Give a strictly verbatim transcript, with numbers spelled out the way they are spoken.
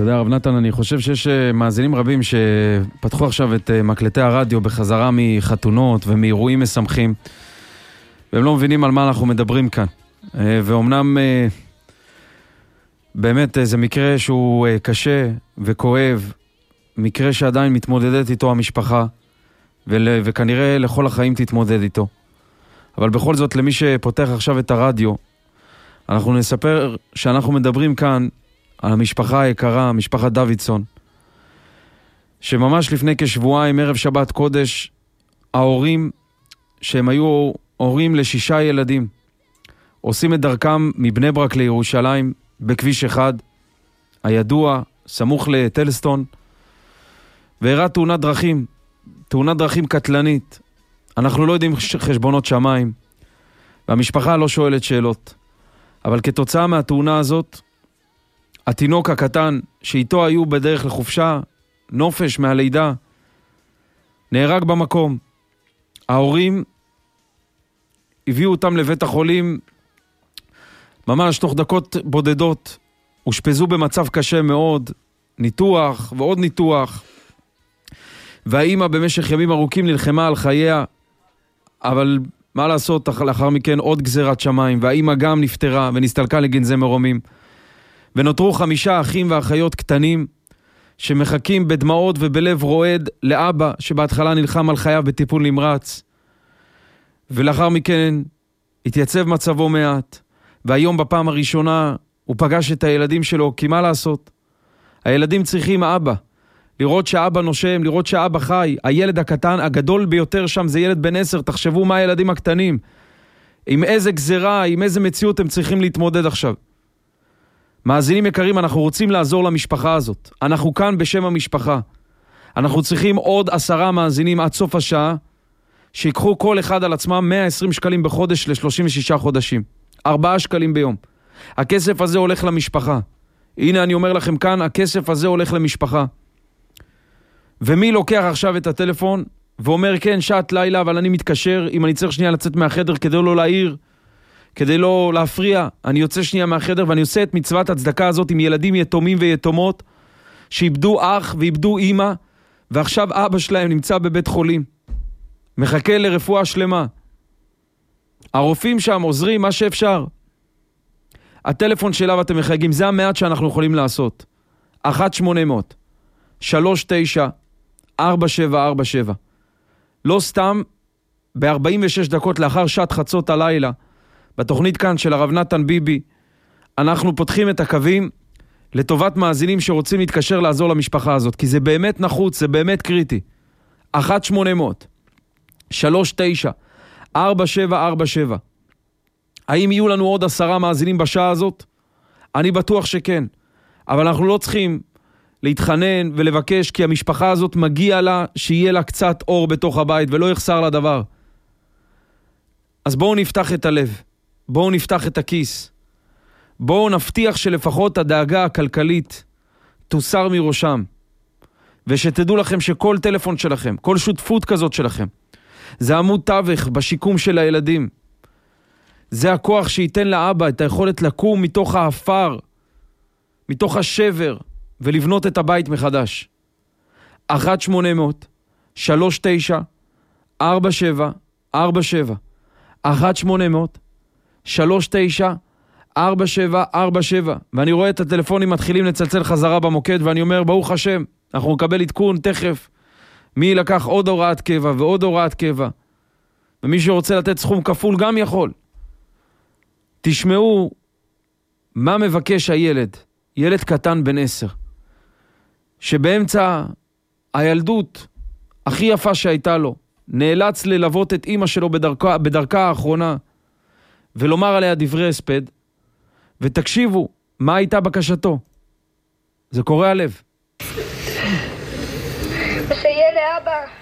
אתה יודע, רב נתן, אני חושב שיש מאזינים רבים שפתחו עכשיו את מקלטי הרדיו בחזרה מחתונות ומאירועים משמחים, והם לא מבינים על מה אנחנו מדברים כאן. ואומנם באמת זה מקרה שהוא קשה וכואב, מקרה שעדיין מתמודדת איתו המשפחה, וכנראה לכל החיים תתמודד איתו. אבל בכל זאת, למי שפותח עכשיו את הרדיו, אנחנו נספר שאנחנו מדברים כאן על המשפחה היקרה, משפחת דוידסון, שממש לפני כשבועיים, ערב שבת קודש, ההורים, שהם היו הורים לשישה ילדים, עושים את דרכם מבני ברק לירושלים, בכביש אחד, הידוע, סמוך לטלסטון, והראה תאונת דרכים, תאונת דרכים קטלנית. אנחנו לא יודעים חשבונות שמיים, והמשפחה לא שואלת שאלות. אבל כתוצאה מהתאונה הזאת, התינוק הקטן, שאיתו היו בדרך לחופשה, נופש מהלידה, נהרג במקום. ההורים הביאו אותם לבית החולים, ממש תוך דקות בודדות, הושפזו במצב קשה מאוד, ניתוח ועוד ניתוח, והאימא במשך ימים ארוכים נלחמה על חייה, אבל מה לעשות, לאחר מכן עוד גזירת שמיים, והאימא גם נפטרה ונסתלקה לגנזי מרומים, ונותרו חמישה אחים ואחיות קטנים, שמחכים בדמעות ובלב רועד לאבא, שבהתחלה נלחם על חייו בטיפול נמרץ, ולאחר מכן התייצב מצבו מעט, והיום בפעם הראשונה הוא פגש את הילדים שלו, כי מה לעשות? הילדים צריכים אבא, לראות שאבא נושם, לראות שאבא חי. הילד הקטן, הגדול ביותר שם זה ילד בן עשר, תחשבו מה הילדים הקטנים, עם איזה גזרה, עם איזה מציאות הם צריכים להתמודד עכשיו. מאזינים יקרים, אנחנו רוצים לעזור למשפחה הזאת, אנחנו כאן בשם המשפחה, אנחנו צריכים עוד עשרה מאזינים עד סוף השעה, שיקחו כל אחד על עצמם מאה ועשרים שקלים בחודש ל-שלושים ושישה חודשים, ארבעה שקלים ביום. הכסף הזה הולך למשפחה. הנה אני אומר לכם כאן, הכסף הזה הולך למשפחה. ומי לוקח עכשיו את הטלפון ואומר כן, שעת לילה, אבל אני מתקשר, אם אני צריך שנייה לצאת מהחדר כדי לא להעיר, כדי לא להפריע, אני יוצא שנייה מהחדר ואני עושה את מצוות הצדקה הזאת עם ילדים יתומים ויתומות, שאיבדו אח ואיבדו אמא, ועכשיו אבא שלהם נמצא בבית חולים, מחכה לרפואה שלמה. הרופאים שם עוזרים מה שאפשר. הטלפון שלה ואתם מחייגים, זה המעט שאנחנו יכולים לעשות. אחת שמונה מאות שלוש תשע ארבע שבע ארבע שבע. לא סתם ב-ארבעים ושש דקות לאחר שעת חצות הלילה, בתוכנית כאן של הרב נתן ביבי, אנחנו פותחים את הקווים לטובת מאזינים שרוצים להתקשר לעזור למשפחה הזאת, כי זה באמת נחוץ, זה באמת קריטי. אחת שמונה מאות שלוש תשע ארבע שבע ארבע שבע. האם יהיו לנו עוד עשרה מאזינים בשעה הזאת? אני בטוח שכן. אבל אנחנו לא צריכים להתחנן ולבקש, כי המשפחה הזאת מגיע לה שיהיה לה קצת אור בתוך הבית ולא יחסר לה דבר. אז בואו נפתח את הלב, בואו נפתח את הכיס, בואו נבטיח שלפחות הדאגה הכלכלית תוסר מראשם, ושתדעו לכם שכל טלפון שלכם, כל שותפות כזאת שלכם, זה עמוד תווך בשיקום של הילדים. זה הכוח שייתן לאבא את היכולת לקום מתוך האפר, מתוך השבר, ולבנות את הבית מחדש. אחת שמונה מאות שלוש תשע ארבע שבע ארבע שבע. אחת שמונה מאות שלוש תשע ארבע שבע ארבע שבע. ואני רואה את הטלפונים מתחילים לצלצל חזרה במוקד, ואני אומר, ברוך השם, אנחנו נקבל עדכון תכף מי לקח עוד הוראת קבע ועוד הוראת קבע, ומי שרוצה לתת סכום כפול גם יכול. תשמעו מה מבקש הילד, ילד קטן בן עשר, שבאמצע הילדות הכי יפה שהייתה לו, נאלץ ללוות את אמא שלו בדרכה, בדרכה האחרונה, ולומר עליה דברי הספד, ותקשיבו מה הייתה בקשתו. זה קורע לב. ושיהיה לאבא